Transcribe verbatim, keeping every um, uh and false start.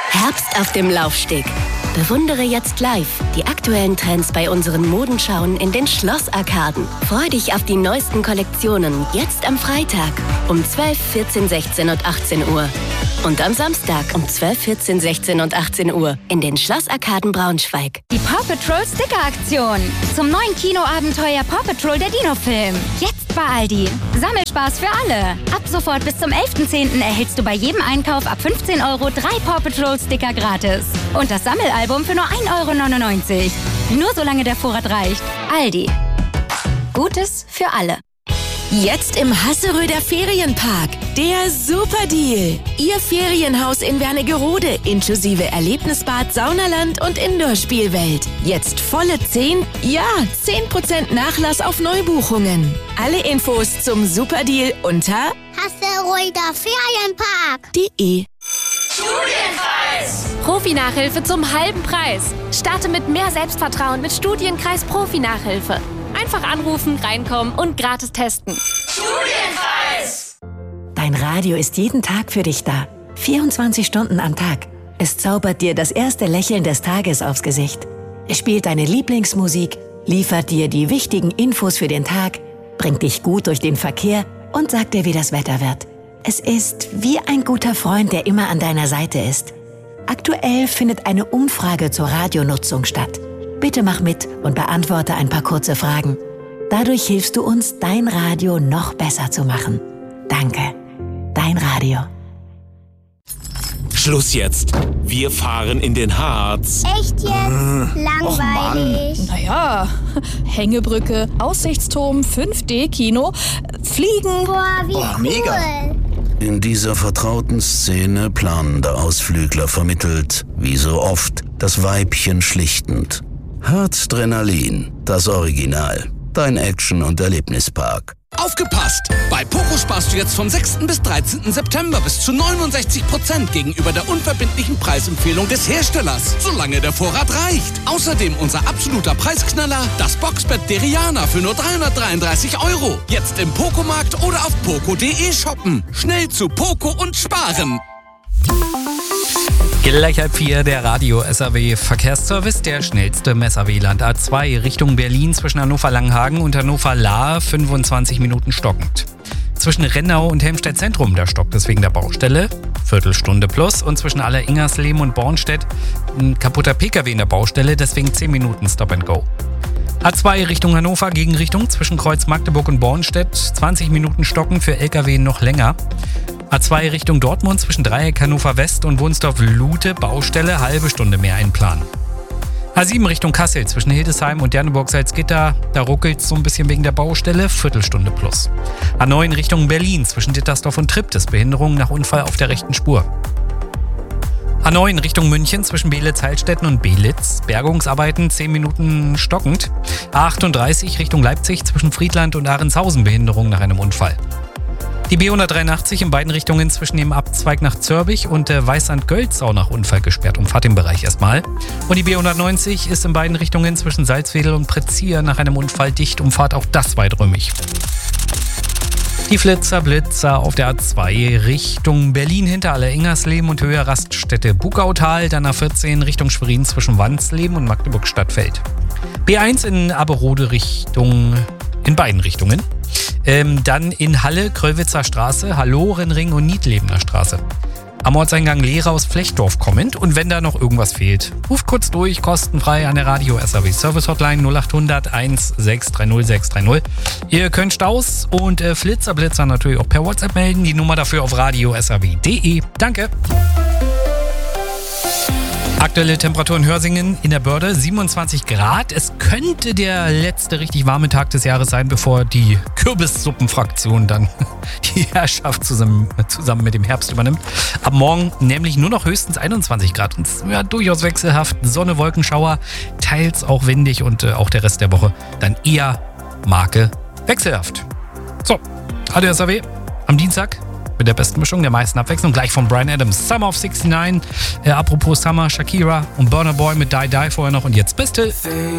Herbst auf dem Laufsteg. Bewundere jetzt live die aktuellen Trends bei unseren Modenschauen in den Schlossarkaden. Freu dich auf die neuesten Kollektionen jetzt am Freitag um zwölf, vierzehn, sechzehn und achtzehn Uhr. Und am Samstag um zwölf, vierzehn, sechzehn und achtzehn Uhr in den Schlossarkaden Braunschweig. Die Paw Patrol Sticker-Aktion. Zum neuen Kinoabenteuer Paw Patrol der Dino-Film. Jetzt bei Aldi. Sammelspaß für alle. Ab sofort bis zum elften zehnten erhältst du bei jedem Einkauf ab fünfzehn Euro drei Paw Patrol Sticker gratis. Und das Sammelalbum für nur ein Euro neunundneunzig. Nur solange der Vorrat reicht. Aldi. Gutes für alle. Jetzt im Hasseröder Ferienpark. Der Superdeal. Ihr Ferienhaus in Wernigerode inklusive Erlebnisbad, Saunaland und Indoor-Spielwelt. Jetzt volle zehn, ja, zehn Prozent Nachlass auf Neubuchungen. Alle Infos zum Superdeal unter Hasseröder Ferienpark punkt de. Studienkreis! Profi-Nachhilfe zum halben Preis. Starte mit mehr Selbstvertrauen mit Studienkreis Profi-Nachhilfe. Einfach anrufen, reinkommen und gratis testen. Studienkreis! Dein Radio ist jeden Tag für dich da. vierundzwanzig Stunden am Tag. Es zaubert dir das erste Lächeln des Tages aufs Gesicht. Es spielt deine Lieblingsmusik, liefert dir die wichtigen Infos für den Tag, bringt dich gut durch den Verkehr und sagt dir, wie das Wetter wird. Es ist wie ein guter Freund, der immer an deiner Seite ist. Aktuell findet eine Umfrage zur Radionutzung statt. Bitte mach mit und beantworte ein paar kurze Fragen. Dadurch hilfst du uns, dein Radio noch besser zu machen. Danke. Dein Radio. Schluss jetzt. Wir fahren in den Harz. Echt jetzt? Äh, Langweilig. Och naja, Hängebrücke, Aussichtsturm, fünf D Kino, Fliegen. Boah, wie oh, cool. Mega. In dieser vertrauten Szene planender Ausflügler vermittelt, wie so oft, das Weibchen schlichtend. Herzdrenalin, das Original. Dein Action- und Erlebnispark. Aufgepasst! Bei Poco sparst du jetzt vom sechsten bis dreizehnten September bis zu neunundsechzig Prozent gegenüber der unverbindlichen Preisempfehlung des Herstellers, solange der Vorrat reicht. Außerdem unser absoluter Preisknaller, das Boxbett Deriana für nur dreihundertdreiunddreißig Euro. Jetzt im Poco-Markt oder auf poco punkt de shoppen. Schnell zu Poco und sparen! Gleich halb vier, der Radio-S A W-Verkehrsservice, der schnellste im S A W-Land. A zwei Richtung Berlin zwischen Hannover-Langenhagen und Hannover-Lahr, fünfundzwanzig Minuten stockend. Zwischen Rennau und Helmstedt Zentrum, da stockt es wegen der Baustelle, Viertelstunde plus. Und zwischen Aller-Ingersleben und Bornstedt ein kaputter P K W in der Baustelle, deswegen zehn Minuten Stop and Go. A zwei Richtung Hannover, Gegenrichtung zwischen Kreuz Magdeburg und Bornstedt, zwanzig Minuten stocken, für L K W noch länger. A zwei Richtung Dortmund zwischen Dreieck Hannover West und Wunsdorf-Lute, Baustelle, halbe Stunde mehr einplanen. A sieben Richtung Kassel zwischen Hildesheim und Janneburg-Salzgitter, da ruckelt es so ein bisschen wegen der Baustelle, Viertelstunde plus. A neun Richtung Berlin zwischen Dittersdorf und Triptis, Behinderung nach Unfall auf der rechten Spur. A neun Richtung München zwischen Beelitz-Heilstätten und Belitz, Bergungsarbeiten zehn Minuten stockend. A achtunddreißig Richtung Leipzig zwischen Friedland und Ahrенshausen, Behinderung nach einem Unfall. Die B hundertdreiundachtzig in beiden Richtungen zwischen dem Abzweig nach Zörbich und der Weißand-Gölzau nach Unfall gesperrt. Umfahrt den Bereich erstmal. Und die B hundertneunzig ist in beiden Richtungen zwischen Salzwedel und Prezier nach einem Unfall dicht. Umfahrt auch das weiträumig. Die Flitzer, Blitzer auf der A zwei Richtung Berlin hinter Aller-Ingersleben und Höhe Raststätte Bugautal. Dann A vierzehn Richtung Schwerin zwischen Wansleben und Magdeburg-Stadtfeld. B eins in Aberode Richtung, in beiden Richtungen. Ähm, dann in Halle, Kröllwitzer Straße, Hallorenring und Niedlebener Straße. Am Ortseingang Lehre aus Flechtdorf kommend. Und wenn da noch irgendwas fehlt, ruft kurz durch, kostenfrei an der Radio-S A W Service Hotline null achthundert eins sechs drei null sechs drei null. Ihr könnt Staus und äh, Flitzerblitzer natürlich auch per WhatsApp melden. Die Nummer dafür auf radio s a w punkt de. Danke! Aktuelle Temperatur in Hörsingen in der Börde siebenundzwanzig Grad. Es könnte der letzte richtig warme Tag des Jahres sein, bevor die Kürbissuppenfraktion dann die Herrschaft zusammen, zusammen mit dem Herbst übernimmt. Ab morgen nämlich nur noch höchstens einundzwanzig Grad. Und ja, durchaus wechselhaft. Sonne, Wolkenschauer, teils auch windig und äh, auch der Rest der Woche dann eher Marke wechselhaft. So, Radio S A W am Dienstag. Mit der besten Mischung, der meisten Abwechslung. Gleich von Bryan Adams. Summer of sixty-nine. Äh, apropos Summer, Shakira und Burna Boy mit Die Die vorher noch. Und jetzt Beste.